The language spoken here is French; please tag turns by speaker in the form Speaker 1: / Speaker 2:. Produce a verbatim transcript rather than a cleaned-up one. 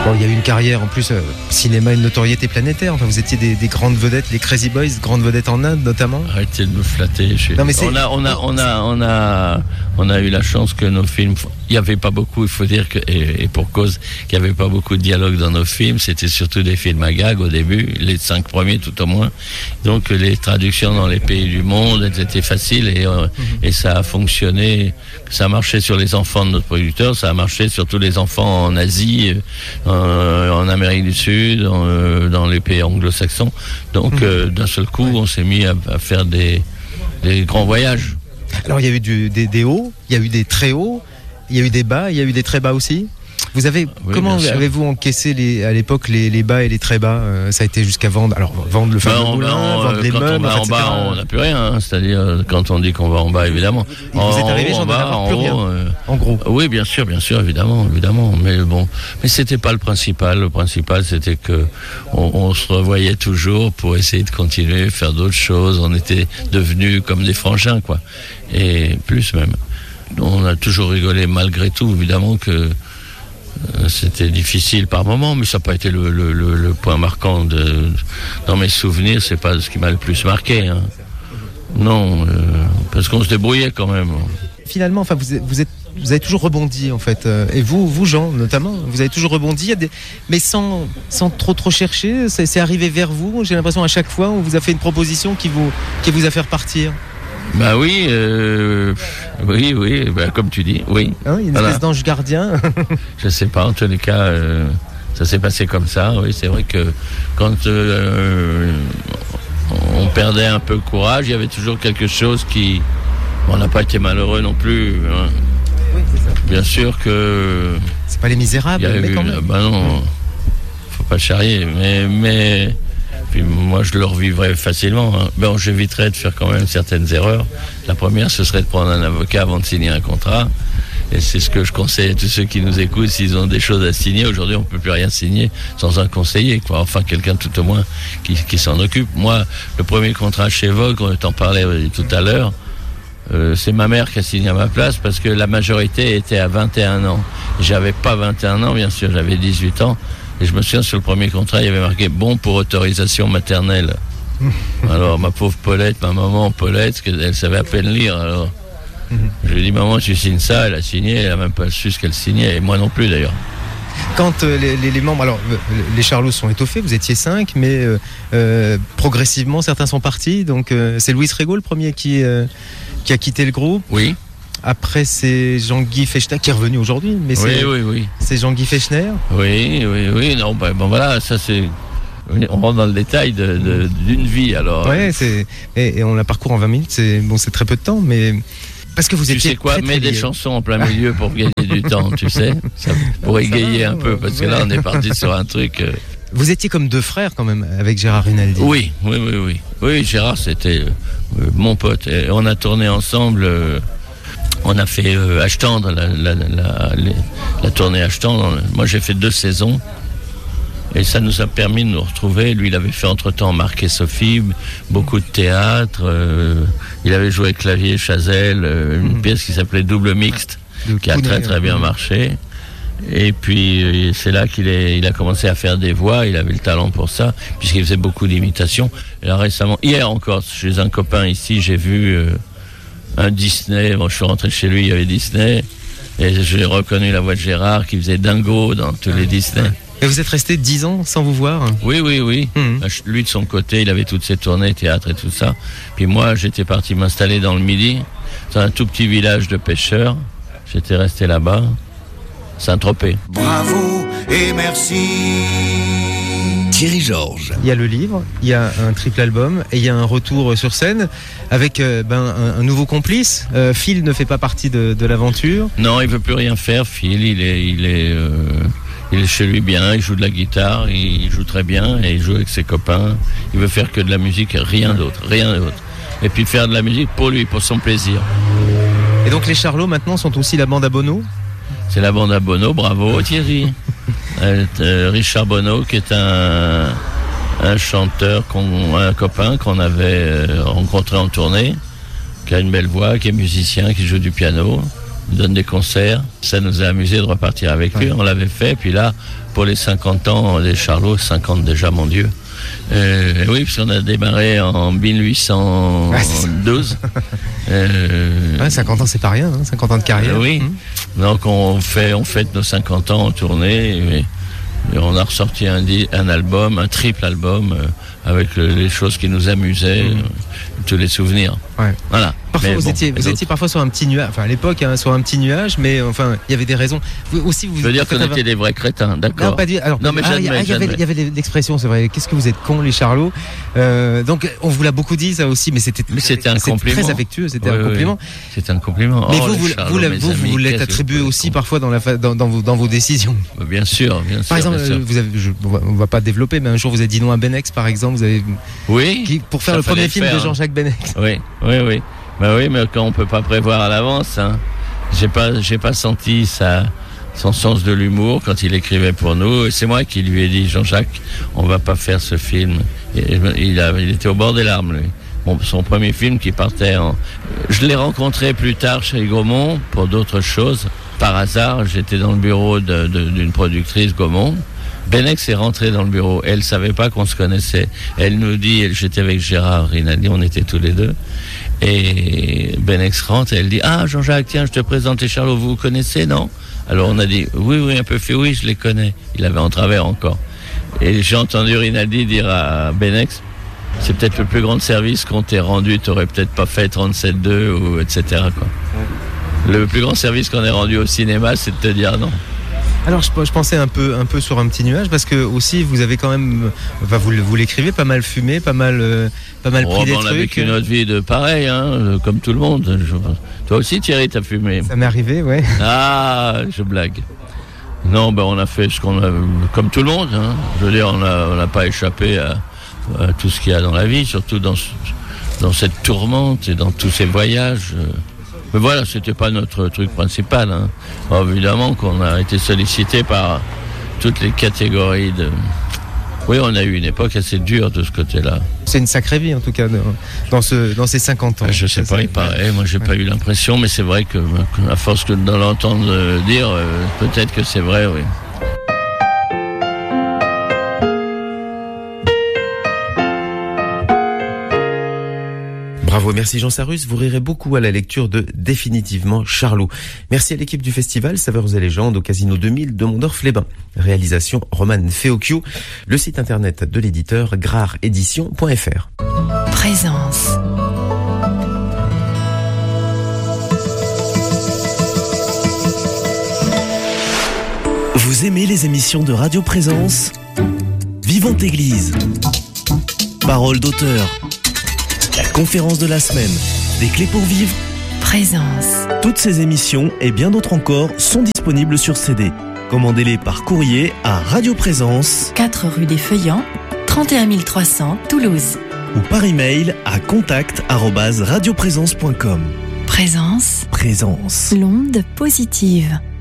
Speaker 1: Bon, il y a eu une carrière en plus, euh, cinéma, une notoriété planétaire. Enfin, vous étiez des, des grandes vedettes, les Crazy Boys, grandes vedettes en Inde notamment.
Speaker 2: Arrêtez de me flatter. Je...
Speaker 1: Non, mais c'est...
Speaker 2: On a, on a, on a, on a, on a eu la chance que nos films, il n'y avait pas beaucoup, il faut dire que, et, et pour cause qu'il n'y avait pas beaucoup de dialogue dans nos films, c'était surtout des films à gag au début, les cinq premiers tout au moins. Donc les traductions dans les pays du monde, elles étaient faciles et, euh, mm-hmm. et ça a fonctionné. Ça a marché sur les enfants de notre producteur, ça a marché sur tous les enfants en Asie, euh, en Amérique du Sud, en, euh, dans les pays anglo-saxons. Donc mmh. euh, d'un seul coup, on s'est mis à, à faire des, des grands voyages.
Speaker 1: Alors il y a eu du, des, des hauts, il y a eu des très hauts, il y a eu des bas, il y a eu des très bas aussi. Vous avez, oui, comment avez-vous encaissé les, à l'époque les, les bas et les très bas euh, Ça a été jusqu'à vendre, alors vendre le fameux
Speaker 2: ben,
Speaker 1: moulin,
Speaker 2: ben,
Speaker 1: vendre les
Speaker 2: quand
Speaker 1: meubles,
Speaker 2: on va en bas, on n'a plus rien. Hein, c'est-à-dire quand on dit qu'on va en bas, évidemment.
Speaker 1: Et vous êtes arrivé, j'en ai plus rien. Euh, en gros.
Speaker 2: Oui, bien sûr, bien sûr, évidemment, évidemment. Mais bon, mais c'était pas le principal. Le principal, c'était que on, on se revoyait toujours pour essayer de continuer, faire d'autres choses. On était devenus comme des frangins, quoi, et plus même. On a toujours rigolé malgré tout, évidemment que. C'était difficile par moments, mais ça n'a pas été le, le, le, le point marquant de, dans mes souvenirs. C'est pas ce qui m'a le plus marqué. Hein. Non, euh, parce qu'on se débrouillait quand même.
Speaker 1: Finalement, enfin, vous, vous êtes, vous avez toujours rebondi en fait. Et vous, vous Jean notamment, vous avez toujours rebondi, des... mais sans, sans trop trop chercher. C'est, c'est arrivé vers vous. J'ai l'impression à chaque fois, on vous a fait une proposition qui vous, qui vous a fait repartir.
Speaker 2: Bah oui, euh, oui, oui, bah comme tu dis, oui.
Speaker 1: Hein, une
Speaker 2: voilà.
Speaker 1: espèce d'ange gardien.
Speaker 2: Je sais pas, en tous les cas, euh, ça s'est passé comme ça. Oui, c'est vrai que quand euh, on perdait un peu le courage, il y avait toujours quelque chose qui... Bon, on n'a pas été malheureux non plus. Hein.
Speaker 1: Oui, c'est ça.
Speaker 2: Bien sûr que...
Speaker 1: C'est pas les Misérables, mais
Speaker 2: eu,
Speaker 1: quand même.
Speaker 2: Bah non, faut pas charrier, mais... mais... Puis moi, je le revivrais facilement. Hein. Bon, j'éviterais de faire quand même certaines erreurs. La première, ce serait de prendre un avocat avant de signer un contrat. Et c'est ce que je conseille à tous ceux qui nous écoutent. S'ils ont des choses à signer, aujourd'hui, on ne peut plus rien signer sans un conseiller, quoi. Enfin, quelqu'un tout au moins qui, qui s'en occupe. Moi, le premier contrat chez Vogue, on t'en parlait tout à l'heure, euh, c'est ma mère qui a signé à ma place parce que la majorité était à vingt et un ans. J'avais pas vingt et un ans, bien sûr, j'avais dix-huit ans. Et je me souviens, sur le premier contrat, il y avait marqué « Bon pour autorisation maternelle ». Alors, ma pauvre Paulette, ma maman Paulette, elle savait à peine lire. Alors, je lui ai dit « Maman, tu signes ça ?» Elle a signé, elle n'a même pas su ce qu'elle signait, et moi non plus d'ailleurs.
Speaker 1: Quand euh, les, les, les membres, alors les Charlots sont étoffés, vous étiez cinq, mais euh, euh, progressivement, certains sont partis. Donc, euh, c'est Louis Régaud, le premier, qui, euh, qui a quitté le groupe.
Speaker 2: Oui.
Speaker 1: Après, c'est Jean-Guy Fechner qui est revenu aujourd'hui, mais c'est,
Speaker 2: oui, oui, oui.
Speaker 1: c'est Jean-Guy Fechner.
Speaker 2: Oui, oui, oui. Non, ben, bon, voilà, ça c'est. On rentre dans le détail de, de, d'une vie, alors.
Speaker 1: Ouais, c'est et, et on la parcourt en vingt minutes. C'est bon, c'est très peu de temps, mais parce que vous
Speaker 2: tu
Speaker 1: étiez.
Speaker 2: Tu sais quoi,
Speaker 1: très,
Speaker 2: mets
Speaker 1: très
Speaker 2: des chansons en plein milieu pour gagner du temps, tu sais, ça, pour égayer un peu, parce que là, on est parti sur un truc. Euh...
Speaker 1: Vous étiez comme deux frères quand même avec Gérard Rinaldi.
Speaker 2: Oui, oui, oui, oui. Oui, Gérard, c'était euh, mon pote. Et on a tourné ensemble. Euh, On a fait euh, H-Tendre, la, la, la, la, la tournée H-Tendre. Moi, j'ai fait deux saisons. Et ça nous a permis de nous retrouver. Lui, il avait fait entre-temps Marc et Sophie, beaucoup de théâtre. Euh, il avait joué avec Clavier Chazelle, euh, une mmh. pièce qui s'appelait Double Mixte, de qui a très très bien marché. Et puis, c'est là qu'il est, il a commencé à faire des voix. Il avait le talent pour ça, puisqu'il faisait beaucoup d'imitations. Et là, récemment, hier encore, chez un copain ici, j'ai vu... Euh, un Disney, bon, je suis rentré chez lui, il y avait Disney, et j'ai reconnu la voix de Gérard qui faisait Dingo dans tous les Disney.
Speaker 1: Et vous êtes resté dix ans sans vous voir ?
Speaker 2: Oui, oui, oui. Mmh. Lui, de son côté, il avait toutes ses tournées, théâtre et tout ça. Puis moi, j'étais parti m'installer dans le Midi, dans un tout petit village de pêcheurs. J'étais resté là-bas, Saint-Tropez.
Speaker 3: Bravo et merci.
Speaker 4: Thierry Georges.
Speaker 1: Il y a le livre, il y a un triple album et il y a un retour sur scène avec euh, ben, un, un nouveau complice. Euh, Phil ne fait pas partie de, de l'aventure.
Speaker 2: Non, il veut plus rien faire. Phil, il est, il est, euh, il est chez lui bien. Il joue de la guitare, il joue très bien et il joue avec ses copains. Il veut faire que de la musique, rien d'autre, rien d'autre. Et puis faire de la musique pour lui, pour son plaisir.
Speaker 1: Et donc les Charlots maintenant sont aussi la bande à Bono ?
Speaker 2: C'est la bande à Bono, bravo Thierry. euh, euh, Richard Bono, qui est un, un chanteur, qu'on, un copain qu'on avait rencontré en tournée, qui a une belle voix, qui est musicien, qui joue du piano. il donne des concerts. Ça nous a amusé de repartir avec lui. Ouais. On l'avait fait. Puis là, pour les cinquante ans des Charlots, cinquante déjà, mon Dieu. Euh, oui, parce qu'on a démarré en mille huit cent douze.
Speaker 1: euh, ouais, cinquante ans, c'est pas rien, hein, cinquante ans de carrière.
Speaker 2: Euh, oui. Mmh. Donc on fait, on fête nos cinquante ans en tournée. Et, et on a ressorti un, un album, un triple album, euh, avec le, les choses qui nous amusaient, mmh. euh, tous les souvenirs.
Speaker 1: Ouais.
Speaker 2: Voilà.
Speaker 1: Parfois,
Speaker 2: mais
Speaker 1: vous,
Speaker 2: bon,
Speaker 1: étiez, vous étiez parfois sur un petit nuage, enfin à l'époque, hein, sur un petit nuage, mais enfin, il y avait des raisons. Vous, aussi, vous
Speaker 2: je veux dire qu'on était des vrais crétins, d'accord.
Speaker 1: Non, pas dire. Alors,
Speaker 2: non, mais
Speaker 1: ah, il y, y avait l'expression, c'est vrai. Qu'est-ce que vous êtes cons, les Charlots. Euh, donc, on vous l'a beaucoup dit, ça aussi, mais c'était,
Speaker 2: mais c'était un compliment.
Speaker 1: Très affectueux, c'était
Speaker 2: oui,
Speaker 1: un compliment.
Speaker 2: Oui. C'était un compliment.
Speaker 1: Mais
Speaker 2: oh,
Speaker 1: vous, vous,
Speaker 2: Charlots,
Speaker 1: vous, vous,
Speaker 2: amis,
Speaker 1: vous l'êtes attribué aussi parfois dans, la, dans, dans, vos, dans vos décisions.
Speaker 2: Bien sûr, bien sûr.
Speaker 1: Par exemple,
Speaker 2: bien sûr.
Speaker 1: Vous avez, je, on va, va pas développer, mais un jour vous avez dit non à Benex, par exemple, vous avez.
Speaker 2: Oui.
Speaker 1: Qui, pour faire le premier film
Speaker 2: faire,
Speaker 1: de Jean-Jacques Benex.
Speaker 2: Oui, oui, oui. Bah oui, mais quand on peut pas prévoir à l'avance, hein. J'ai pas, j'ai pas senti sa, son sens de l'humour quand il écrivait pour nous. Et c'est moi qui lui ai dit, Jean-Jacques, on va pas faire ce film. Et il, a, il était au bord des larmes, lui. Bon, son premier film qui partait en... Je l'ai rencontré plus tard chez Gaumont pour d'autres choses. Par hasard, j'étais dans le bureau de, de, d'une productrice Gaumont. Benex est rentrée dans le bureau. Elle savait pas qu'on se connaissait. Elle nous dit, j'étais avec Gérard Rinaldi, on était tous les deux. Et Benex rentre et elle dit, ah Jean-Jacques, tiens, je te présente les Charlots, vous vous connaissez, non? Alors on a dit, oui, oui, un peu fait, oui, je les connais. Il avait en travers encore. Et j'ai entendu Rinaldi dire à Benex, c'est peut-être le plus grand service qu'on t'ait rendu, t'aurais peut-être pas fait trente-sept deux ou et cetera quoi. Le plus grand service qu'on ait rendu au cinéma, c'est de te dire non.
Speaker 1: Alors je, je pensais un peu, un peu sur un petit nuage parce que aussi vous avez quand même, enfin vous, vous l'écrivez, pas mal fumé, pas mal, euh, pas mal pris
Speaker 2: oh,
Speaker 1: des
Speaker 2: ben
Speaker 1: trucs.
Speaker 2: On a vécu notre vie de pareil, hein, comme tout le monde. Je, toi aussi Thierry, t'as fumé.
Speaker 1: Ça m'est arrivé, ouais.
Speaker 2: Ah, je blague. Non, ben on a fait ce qu'on a, comme tout le monde. Hein. Je veux dire, on n'a on a pas échappé à, à tout ce qu'il y a dans la vie, surtout dans, dans cette tourmente et dans tous ces voyages. Mais voilà, c'était pas notre truc principal. Hein. Alors, évidemment qu'on a été sollicité par toutes les catégories de... Oui, on a eu une époque assez dure de ce côté-là.
Speaker 1: C'est une sacrée vie, en tout cas, dans, ce, dans ces cinquante ans.
Speaker 2: Je sais pas, il paraît. Moi, j'ai ouais. pas eu l'impression, mais c'est vrai que, à force que de l'entendre dire, peut-être que c'est vrai, oui.
Speaker 5: Bravo, merci Jean Sarrus, vous rirez beaucoup à la lecture de Définitivement Charlot. Merci à l'équipe du festival Saveurs et Légendes au Casino deux mille de Mondorf-les-Bains. Réalisation Roman Feocchio, le site internet de l'éditeur grard édition point f r.
Speaker 6: Présence.
Speaker 4: Vous aimez les émissions de Radio Présence ? Vivante Église. Parole d'auteur. La conférence de la semaine, des clés pour vivre.
Speaker 6: Présence.
Speaker 4: Toutes ces émissions et bien d'autres encore sont disponibles sur C D. Commandez-les par courrier à Radio Présence,
Speaker 6: quatre rue des Feuillants, trente et un mille trois cents, Toulouse.
Speaker 4: Ou par email à contact arobase radioprésence point com.
Speaker 6: Présence.
Speaker 4: Présence.
Speaker 6: L'onde positive.